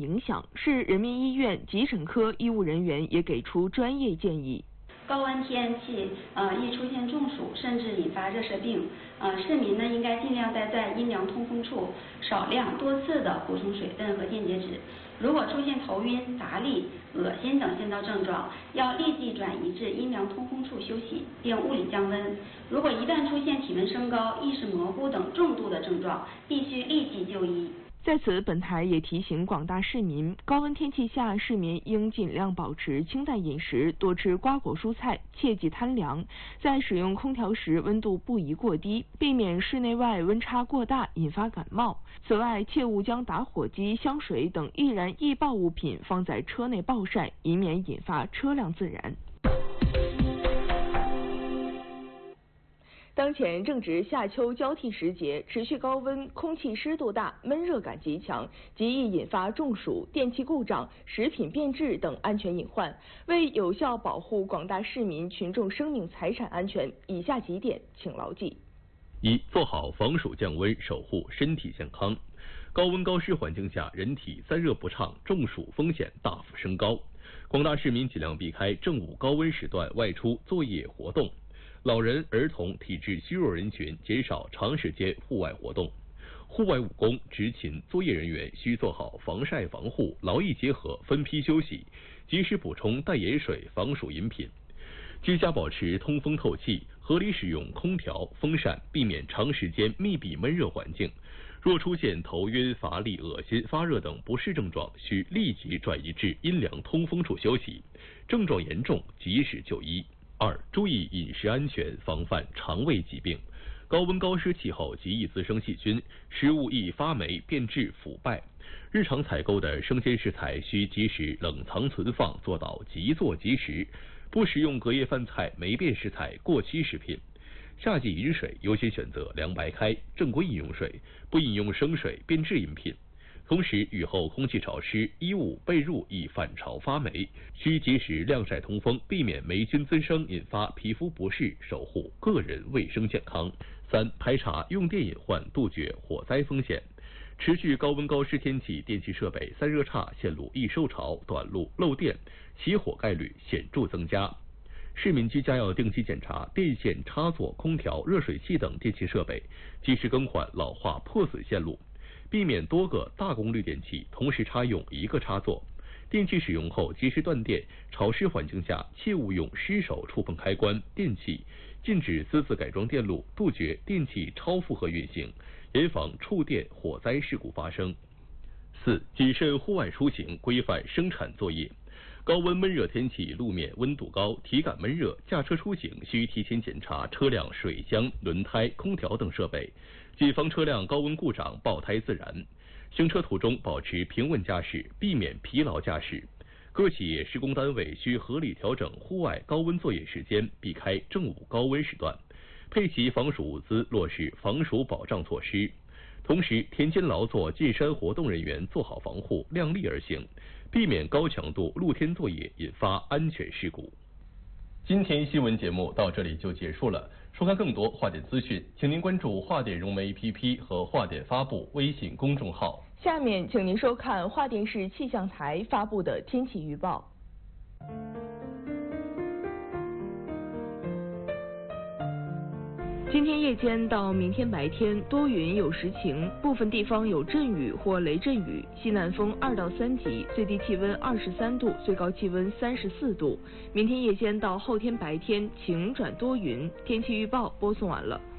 影响。市人民医院急诊科医务人员也给出专业建议。 高温天气易出现中暑，甚至引发热射病。市民呢应该尽量待在阴凉通风处，少量多次的补充水分和电解质。如果出现头晕、乏力、恶心等先兆症状，要立即转移至阴凉通风处休息，并物理降温。如果一旦出现体温升高、意识模糊等重度的症状，必须立即就医。 在此，本台也提醒广大市民，高温天气下，市民应尽量保持清淡饮食，多吃瓜果蔬菜，切忌贪凉。在使用空调时，温度不宜过低，避免室内外温差过大引发感冒。此外，切勿将打火机、香水等易燃易爆物品放在车内暴晒，以免引发车辆自燃。当前正值夏秋交替时节，持续高温、空气湿度大、闷热感极强，极易引发中暑、电器故障、食品变质等安全隐患。为有效保护广大市民群众生命财产安全，以下几点请牢记： 一、做好防暑降温，守护身体健康。高温高湿环境下，人体散热不畅，中暑风险大幅升高。广大市民尽量避开正午高温时段外出作业活动。老人、儿童、体质虚弱人群减少长时间户外活动。户外务工、执勤作业人员需做好防晒防护，劳逸结合，分批休息，及时补充淡盐水、防暑饮品。居家保持通风透气，合理使用空调、风扇，避免长时间密闭闷热环境。若出现头晕、乏力、恶心、发热等不适症状，需立即转移至阴凉通风处休息，症状严重及时就医。二、注意饮食安全，防范肠胃疾病。高温高湿气候极易滋生细菌，食物易发霉、变质、腐败。日常采购的生鲜食材需及时冷藏存放，做到即做即食，不食用隔夜饭菜、霉变食材、过期食品。夏季饮水优先选择凉白开、正规饮用水，不饮用生水、变质饮品。同时，雨后空气潮湿，衣物被褥易反潮发霉，需及时晾晒通风，避免霉菌滋生引发皮肤不适，守护个人卫生健康。三、排查用电隐患，杜绝火灾风险。持续高温高湿天气，电气设备散热差，线路易受潮、短路、漏电，起火概率显著增加。市民居家要定期检查电线插座、空调、热水器等电气设备，及时更换老化破损线路。避免多个大功率电器同时插用一个插座，电器使用后及时断电，潮湿环境下切勿用湿手触碰开关、电器，禁止私自改装电路，杜绝电器超负荷运行，严防触电火灾事故发生。四、谨慎户外出行，规范生产作业。高温闷热天气，路面温度高，体感闷热，驾车出行需提前检查车辆水箱、轮胎、空调等设备，谨防车辆高温故障、爆胎自燃。行车途中保持平稳驾驶，避免疲劳驾驶。各企业施工单位需合理调整户外高温作业时间，避开正午高温时段，配齐防暑物资，落实防暑保障措施。同时，田间劳作、进山活动人员做好防护，量力而行，避免高强度露天作业引发安全事故。今天新闻节目到这里就结束了。收看更多华点资讯，请您关注华点融媒 APP 和华点发布微信公众号。 下面，请您收看华电视气象台发布的天气预报。今天夜间到明天白天多云有时晴，部分地方有阵雨或雷阵雨，西南风2到3级，最低气温23度，最高气温34度。明天夜间到后天白天晴转多云。天气预报播送完了。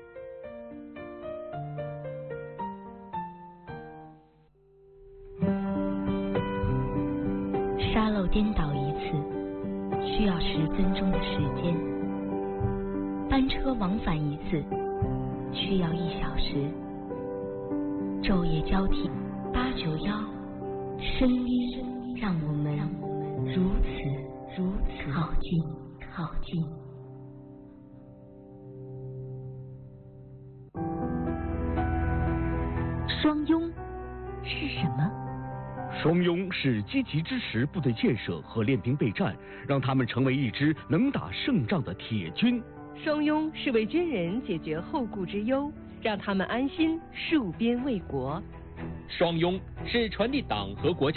沙漏颠倒一次需要10分钟的时间，班车往返一次需要1小时，昼夜交替891，声音让我们如此靠近。双拥是什么？ 双拥是积极支持部队建设和练兵备战，让他们成为一支能打胜仗的铁军。 双拥是为军人解决后顾之忧，让他们安心戍边卫国。 双拥是传递党和国家